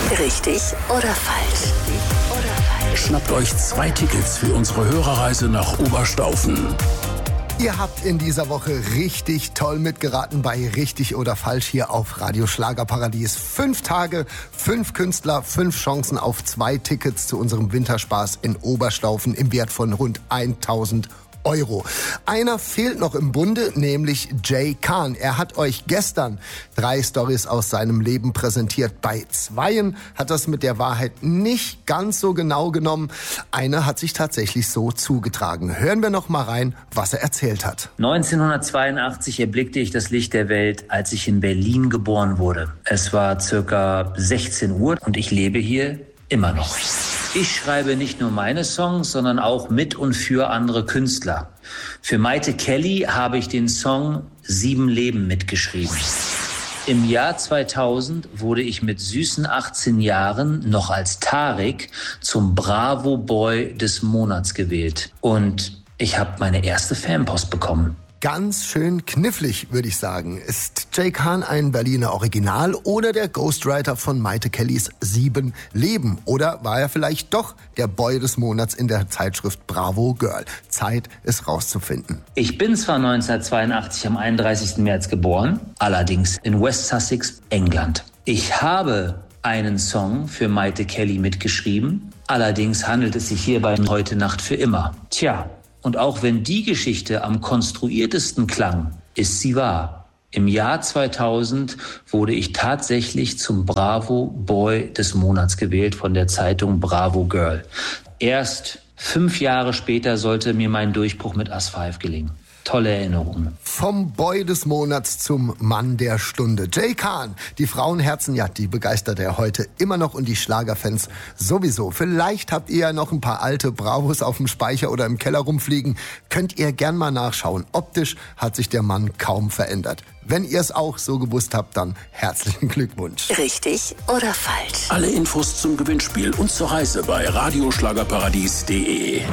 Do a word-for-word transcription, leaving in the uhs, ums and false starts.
Richtig oder falsch? Oder falsch? Schnappt euch zwei Tickets für unsere Hörerreise nach Oberstaufen. Ihr habt in dieser Woche richtig toll mitgeraten bei Richtig oder Falsch hier auf Radio Schlagerparadies. Fünf Tage, fünf Künstler, fünf Chancen auf zwei Tickets zu unserem Winterspaß in Oberstaufen im Wert von rund tausend Euro. Einer fehlt noch im Bunde, nämlich Jay Khan. Er hat euch gestern drei Storys aus seinem Leben präsentiert. Bei zweien hat das mit der Wahrheit nicht ganz so genau genommen. Eine hat sich tatsächlich so zugetragen. Hören wir noch mal rein, was er erzählt hat. neunzehnhundertzweiundachtzig erblickte ich das Licht der Welt, als ich in Berlin geboren wurde. Es war circa sechzehn Uhr und ich lebe hier immer noch. Ich schreibe nicht nur meine Songs, sondern auch mit und für andere Künstler. Für Maite Kelly habe ich den Song Sieben Leben mitgeschrieben. Im Jahr zweitausend wurde ich mit süßen achtzehn Jahren noch als Tarik zum Bravo Boy des Monats gewählt. Und ich habe meine erste Fanpost bekommen. Ganz schön knifflig, würde ich sagen. Ist Jay Khan ein Berliner Original oder der Ghostwriter von Maite Kellys Sieben Leben? Oder war er vielleicht doch der Boy des Monats in der Zeitschrift Bravo Girl? Zeit, es rauszufinden. Ich bin zwar neunzehnhundertzweiundachtzig am einunddreißigsten März geboren, allerdings in West Sussex, England. Ich habe einen Song für Maite Kelly mitgeschrieben, allerdings handelt es sich hierbei um Heute Nacht für immer. Tja. Und auch wenn die Geschichte am konstruiertesten klang, ist sie wahr. Im Jahr zweitausend wurde ich tatsächlich zum Bravo Boy des Monats gewählt von der Zeitung Bravo Girl. Erst fünf Jahre später sollte mir mein Durchbruch mit As Five gelingen. Tolle Erinnerungen. Vom Boy des Monats zum Mann der Stunde. Jay Khan, die Frauenherzen, ja, die begeistert er heute immer noch und die Schlagerfans sowieso. Vielleicht habt ihr ja noch ein paar alte Bravos auf dem Speicher oder im Keller rumfliegen. Könnt ihr gern mal nachschauen. Optisch hat sich der Mann kaum verändert. Wenn ihr es auch so gewusst habt, dann herzlichen Glückwunsch. Richtig oder falsch? Alle Infos zum Gewinnspiel und zur Reise bei radioschlagerparadies punkt de.